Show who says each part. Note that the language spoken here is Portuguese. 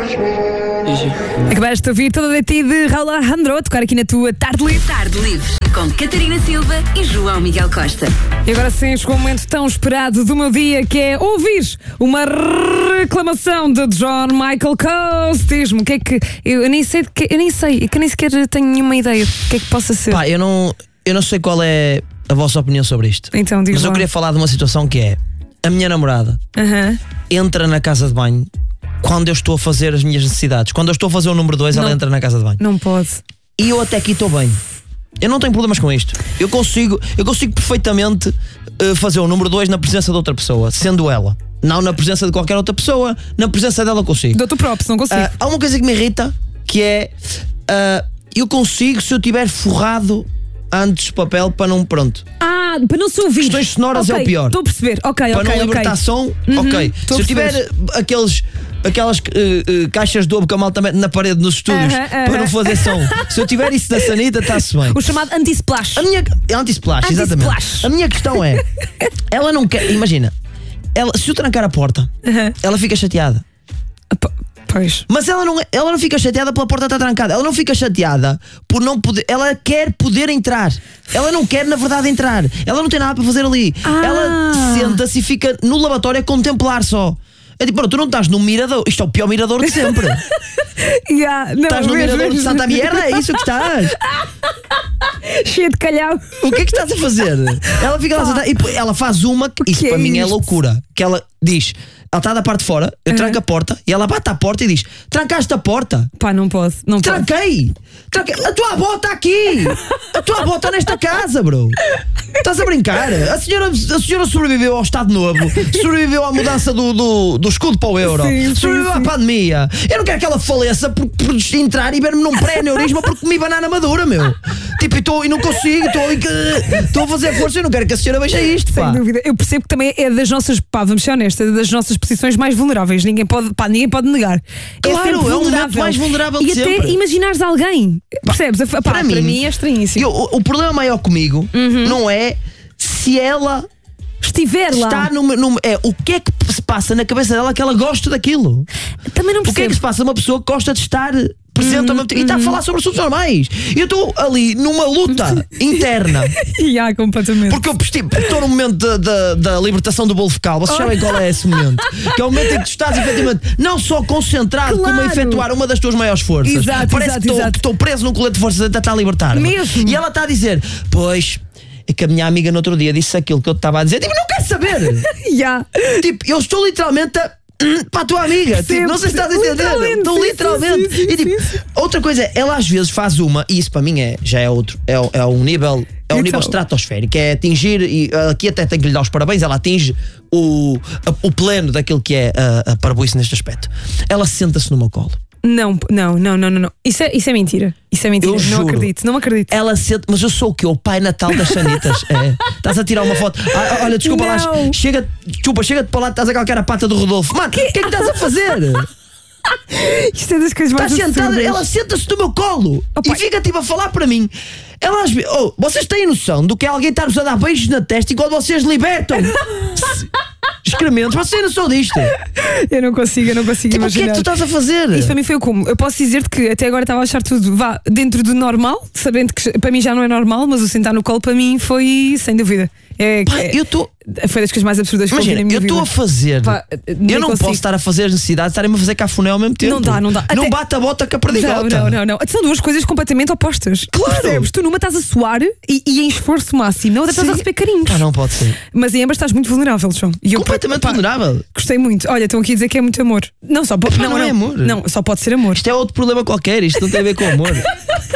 Speaker 1: Acabaste de ouvir Toda de Ti de Raul Alejandro a tocar aqui na tua Tarde Livre.
Speaker 2: Tarde Livre, com Catarina Silva e João Miguel Costa.
Speaker 1: E agora sim chegou o momento tão esperado do meu dia, que é ouvir uma reclamação de John Michael Coast. Diz-me o que é que... Eu nem sei, que nem sequer tenho nenhuma ideia do que é que possa ser.
Speaker 3: Pá, eu não sei qual é a vossa opinião sobre isto.
Speaker 1: Então, diz
Speaker 3: Mas eu
Speaker 1: lá.
Speaker 3: queria falar de uma situação que é: a minha namorada entra na casa de banho quando eu estou a fazer as minhas necessidades. Quando eu estou a fazer o número 2, ela entra na casa de banho.
Speaker 1: Não pode.
Speaker 3: E eu até aqui estou bem. Eu não tenho problemas com isto. Eu consigo perfeitamente fazer o número 2 na presença de outra pessoa, sendo ela. Não na presença de qualquer outra pessoa, na presença dela consigo.
Speaker 1: Dou-te o próprio, não consigo.
Speaker 3: Há uma coisa que me irrita, que é eu consigo se eu tiver forrado antes o papel para não, pronto.
Speaker 1: Para não se ouvir.
Speaker 3: Questões sonoras é o pior.
Speaker 1: Estou a perceber,
Speaker 3: para não libertar som, ok. Se eu tiver aquelas caixas de ovo que a malta mete na parede nos estúdios para não fazer som, se eu tiver isso da sanita, está-se bem.
Speaker 1: O chamado anti-splash.
Speaker 3: Anti-splash, exatamente. A minha questão é, ela não quer, imagina, se eu trancar a porta, ela fica chateada.
Speaker 1: Pois.
Speaker 3: Mas ela não fica chateada pela porta estar trancada. Ela não fica chateada por não poder. Ela quer poder entrar. Ela não quer, na verdade, entrar. Ela não tem nada para fazer ali. Ela senta-se e fica no lavatório a contemplar só. É tipo, tu não estás no mirador. Isto é o pior mirador de sempre. Estás no mirador de Santa Mierda? É isso que estás?
Speaker 1: Cheia de calhau.
Speaker 3: O que é que estás a fazer? Ela fica lá sentada e ela faz uma. Isso para mim é loucura. Que ela diz. Ela está da parte de fora, eu tranco a porta e ela bate à porta e diz: trancaste a porta?
Speaker 1: Pá, não pode. Não
Speaker 3: Tranquei! A tua avó está aqui! A tua avó está nesta casa, bro! Estás a brincar? A senhora sobreviveu ao Estado Novo, sobreviveu à mudança do escudo para o euro, sobreviveu à pandemia. Eu não quero que ela faleça por entrar e ver-me num pré-aneurisma porque comi banana madura, meu. Tipo, e não consigo, estou a fazer força. Eu não quero que a senhora veja isto, pá.
Speaker 1: Sem dúvida. Eu percebo que também é das nossas, vamos ser honestas, das nossas posições mais vulneráveis. Ninguém pode negar.
Speaker 3: Claro, é o momento mais vulnerável de sempre.
Speaker 1: E até imaginares alguém. Percebes? Para mim é estranhíssimo.
Speaker 3: O problema maior comigo não é se ela
Speaker 1: estiver lá.
Speaker 3: Está o que é que se passa na cabeça dela que ela gosta daquilo?
Speaker 1: Também não percebo.
Speaker 3: O que é que se passa a uma pessoa que gosta de estar presente ao mesmo tempo e está a falar sobre assuntos normais? Eu estou ali numa luta interna.
Speaker 1: Completamente.
Speaker 3: Porque eu estou no momento da libertação do bolo fecal. Vocês sabem qual é esse momento? Que é o momento em que tu estás efetivamente não só concentrado como a efetuar uma das tuas maiores forças.
Speaker 1: Exato,
Speaker 3: parece que estou preso num colete de forças a tentar libertar-me.
Speaker 1: Mesmo.
Speaker 3: E ela está a dizer: pois, é que a minha amiga no outro dia disse aquilo que eu te estava a dizer. Tipo, não quero saber. Tipo, eu estou literalmente para a tua amiga. Tipo, não sei se estás a entender. Estou literalmente.
Speaker 1: Sim,
Speaker 3: e tipo, outra coisa, ela às vezes faz uma, e isso para mim já é outro. É um nível. É um nível estratosférico. É atingir, e aqui até tenho que lhe dar os parabéns. Ela atinge o pleno daquilo que é a parboice neste aspecto. Ela senta-se no meu colo.
Speaker 1: Não. Isso é mentira. Isso é mentira.
Speaker 3: Eu
Speaker 1: Não acredito.
Speaker 3: Ela sente, mas eu sou o quê? O pai Natal das Sanitas. Estás a tirar uma foto. Olha, desculpa lá. Chega-te para lá, estás a calcar a pata do Rodolfo. Mano, o que é que estás a fazer?
Speaker 1: Isto é das coisas mais
Speaker 3: Está sentada, ela senta-se no meu colo e fica tipo a falar para mim. Ela às vezes, vocês têm noção do que é alguém estar-vos a dar beijos na testa enquanto vocês libertam excrementos? Vocês têm noção disto? Eu não consigo
Speaker 1: tipo,
Speaker 3: imaginar. O que é que tu estás a fazer?
Speaker 1: Isto para mim foi o como. Eu posso dizer-te que até agora estava a achar tudo dentro do normal, sabendo que para mim já não é normal, mas o sentar no colo para mim foi sem dúvida. Foi das coisas mais absurdas que eu vi na minha vida.
Speaker 3: Eu estou a fazer. Eu não posso estar a fazer as necessidades, estarem-me a fazer cafuné ao mesmo tempo.
Speaker 1: Não dá.
Speaker 3: Não bate a bota com a perdigota.
Speaker 1: Não. São duas coisas completamente opostas.
Speaker 3: Claro.
Speaker 1: Percebes? Tu numa estás a suar e em esforço máximo, na outra estás a receber carinhos.
Speaker 3: Não pode ser.
Speaker 1: Mas em ambas estás muito vulnerável, João.
Speaker 3: Completamente vulnerável.
Speaker 1: Gostei muito. Olha, estão aqui a dizer que é muito amor. Não é amor. Não, só pode ser amor.
Speaker 3: Isto é outro problema qualquer. Isto não tem a ver com amor.